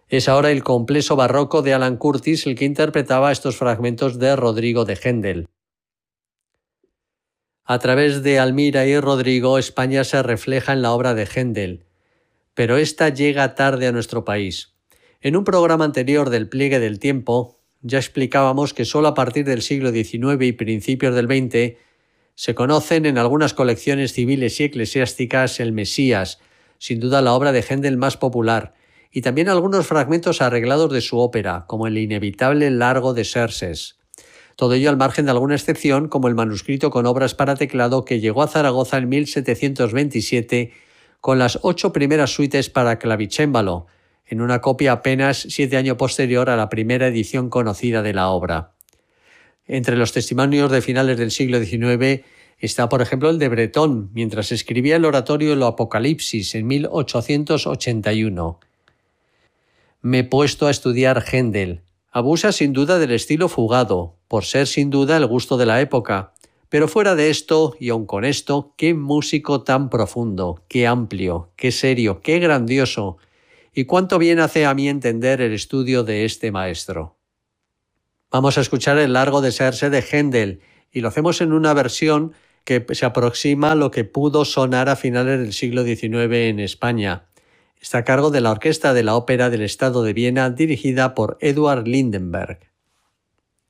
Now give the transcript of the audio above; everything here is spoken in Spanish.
Es ahora el complejo barroco de Alan Curtis el que interpretaba estos fragmentos de Rodrigo de Händel. A través de Almira y Rodrigo, España se refleja en la obra de Händel, pero esta llega tarde a nuestro país. En un programa anterior del Pliegue del Tiempo, ya explicábamos que solo a partir del siglo XIX y principios del XX se conocen en algunas colecciones civiles y eclesiásticas el Mesías, sin duda la obra de Händel más popular, y también algunos fragmentos arreglados de su ópera, como el inevitable Largo de Xerxes. Todo ello al margen de alguna excepción, como el manuscrito con obras para teclado que llegó a Zaragoza en 1727 con las 8 primeras suites para clavicémbalo, en una copia apenas 7 años posterior a la primera edición conocida de la obra. Entre los testimonios de finales del siglo XIX está, por ejemplo, el de Bretón, mientras escribía el oratorio El Apocalipsis en 1881. Me he puesto a estudiar Händel. Abusa sin duda del estilo fugado, por ser sin duda el gusto de la época. Pero fuera de esto, y aun con esto, qué músico tan profundo, qué amplio, qué serio, qué grandioso. Y cuánto bien hace a mi entender el estudio de este maestro. Vamos a escuchar el Largo de Xerxes de Händel, y lo hacemos en una versión que se aproxima a lo que pudo sonar a finales del siglo XIX en España. Está a cargo de la Orquesta de la Ópera del Estado de Viena, dirigida por Eduard Lindenberg.